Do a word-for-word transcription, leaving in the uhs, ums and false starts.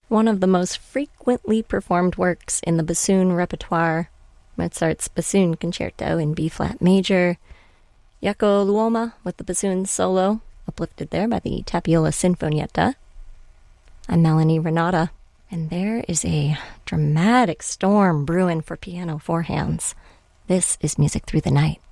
one of the most frequently performed works in the bassoon repertoire, Mozart's Bassoon Concerto in B-flat major, Jaakko Luoma with the bassoon solo, uplifted there by the Tapiola Sinfonietta. I'm Melanie Renata, and there is a dramatic storm brewing for piano four hands. This is Music Through the Night.